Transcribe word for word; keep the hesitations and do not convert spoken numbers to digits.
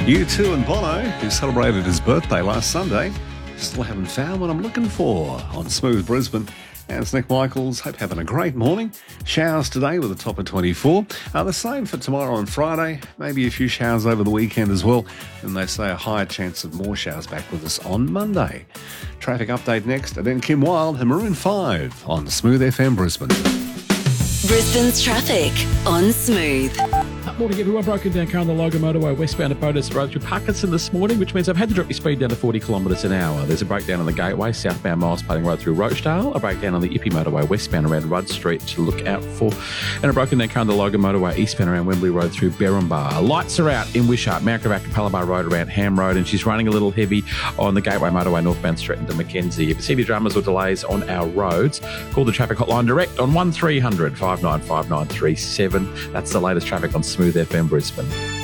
U two and Bono, who celebrated his birthday last Sunday, still haven't found what I'm looking for on Smooth Brisbane. And it's Nick Michaels. Hope you're having a great morning. Showers today with a top of twenty-four. Uh, the same for tomorrow and Friday. Maybe a few showers over the weekend as well. And they say a higher chance of more showers back with us on Monday. Traffic update next. And then Kim Wilde and Maroon five on Smooth F M Brisbane. Brisbane's traffic on Smooth. Morning everyone, broken down car on the Logan motorway westbound at Bodas Road through Parkinson this morning, which means I've had to drop your speed down to forty kilometres an hour. There's a breakdown on the Gateway, southbound Miles Plating Road through Rochdale, a breakdown on the Ippy motorway westbound around Rudd Street to look out for, and a broken down car on the Logan motorway eastbound around Wembley Road through Berrinbar. Lights are out in Wishart, Mount Gravatt to Palabar Road around Ham Road, and she's running a little heavy on the Gateway motorway northbound Stretton to Mackenzie. If you see any dramas or delays on our roads, call the traffic hotline direct on one three hundred, five nine five nine three seven. That's the latest traffic on Smooth F M Brisbane.